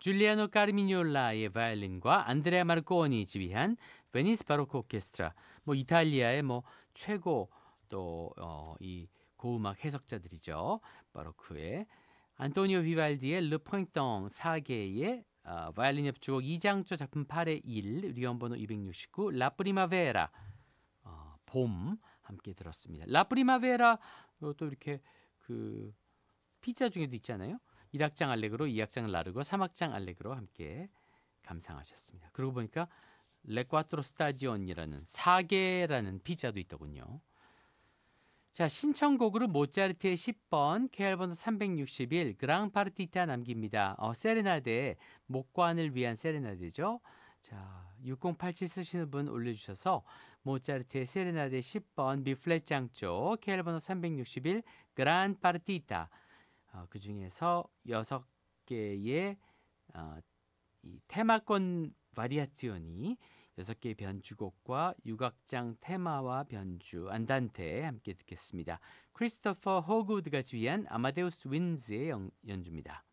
줄리아노 까르미뇰라의 바이올린과 안드레아 마르코니 지휘한 베니스 바로크 오케스트라. 뭐 이탈리아의 뭐 최고 또 이 고음악 해석자들이죠. 바로크의 안토니오 비발디의 르 퐁땅 사게의 바이올린 협주곡 2장조 작품 8의 1 리온 번호 269 라 프리마베라 봄 함께 들었습니다. 라 프리마베라 또 이렇게 그 피자 중에도 있잖아요. 1악장 알레그로, 2악장 라르고, 3악장 알레그로 함께 감상하셨습니다. 그러고 보니까 레과트로 스타지온이라는 4개라는 피자도 있더군요. 자, 신청곡으로 모차르트의 10번, 케알번호 361, 그랑파르티타 남깁니다. 세레나데, 목관을 위한 세레나데죠. 자, 6087 쓰시는 분 올려주셔서 모차르트의 세레나데 10번, 비플랫 장조, 케알번호 361, 그란파르티타 그 중에서 6개의 이 테마권 바리아치오니 6개의 변주곡과 육악장 테마와 변주 안단테 함께 듣겠습니다. 크리스토퍼 호그우드가 지휘한 아마데우스 윈즈의 연주입니다.